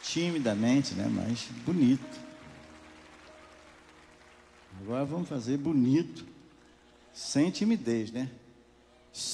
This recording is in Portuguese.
timidamente, né? Mas bonito. Agora vamos fazer bonito, sem timidez, né?